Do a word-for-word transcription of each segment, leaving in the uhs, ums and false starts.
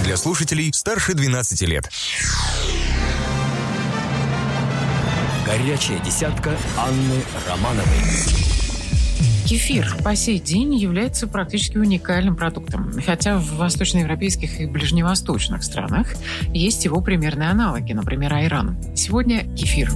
Для слушателей старше двенадцати лет. Горячая десятка Анны Романовой. Кефир по сей день является практически уникальным продуктом, хотя в восточноевропейских и ближневосточных странах есть его примерные аналоги, например, айран. Сегодня кефир.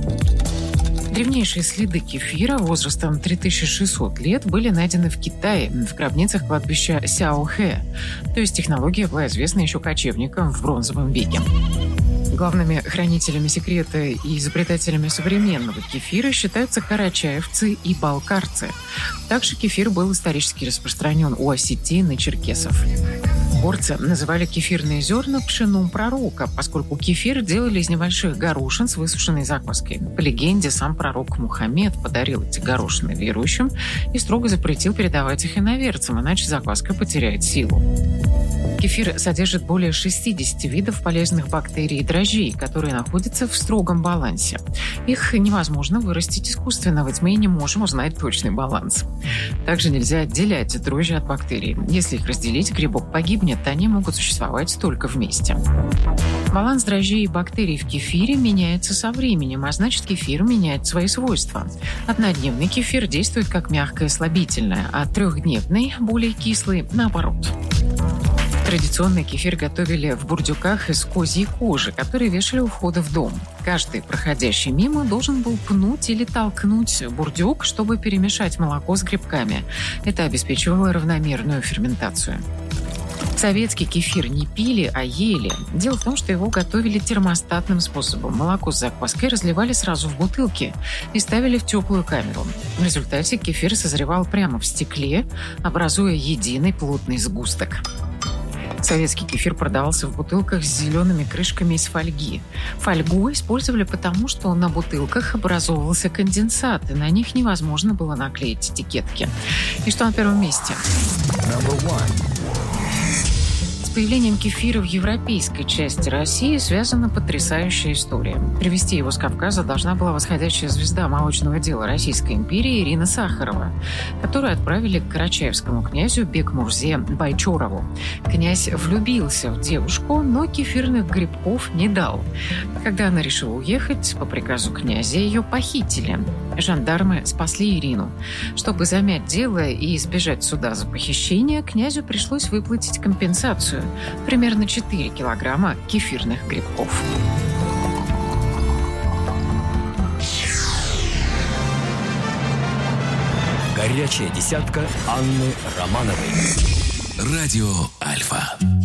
Древнейшие следы кефира возрастом три тысячи шестьсот лет были найдены в Китае, в гробницах кладбища Сяохэ. То есть технология была известна еще кочевникам в бронзовом веке. Главными хранителями секрета и изобретателями современного кефира считаются карачаевцы и балкарцы. Также кефир был исторически распространен у осетин и черкесов. Горцы называли кефирные зерна пшеном пророка, поскольку кефир делали из небольших горошин с высушенной закваской. По легенде, сам пророк Мухаммед подарил эти горошины верующим и строго запретил передавать их иноверцам, иначе закваска потеряет силу. Кефир содержит более шестидесяти видов полезных бактерий и дрожжей, которые находятся в строгом балансе. Их невозможно вырастить искусственно, ведь мы не можем узнать точный баланс. Также нельзя отделять дрожжи от бактерий. Если их разделить, грибок погибнет, они могут существовать только вместе. Баланс дрожжей и бактерий в кефире меняется со временем, а значит, кефир меняет свои свойства. Однодневный кефир действует как мягкое слабительное, а трехдневный, более кислый, наоборот. Традиционный кефир готовили в бурдюках из козьей кожи, которые вешали у входа в дом. Каждый, проходящий мимо, должен был пнуть или толкнуть бурдюк, чтобы перемешать молоко с грибками. Это обеспечивало равномерную ферментацию. Советский кефир не пили, а ели. Дело в том, что его готовили термостатным способом. Молоко с закваской разливали сразу в бутылки и ставили в теплую камеру. В результате кефир созревал прямо в стекле, образуя единый плотный сгусток. Советский кефир продавался в бутылках с зелеными крышками из фольги. Фольгу использовали потому, что на бутылках образовывался конденсат, и на них невозможно было наклеить этикетки. И что на первом месте? С появлением кефира в европейской части России связана потрясающая история. Привезти его с Кавказа должна была восходящая звезда молочного дела Российской империи Ирина Сахарова, которую отправили к карачаевскому князю Бекмурзе Байчорову. Князь влюбился в девушку, но кефирных грибков не дал. Когда она решила уехать, по приказу князя ее похитили. Жандармы спасли Ирину. Чтобы замять дело и избежать суда за похищение, князю пришлось выплатить компенсацию – примерно четыре килограмма кефирных грибков. Горячая десятка Анны Романовой. Радио Альфа.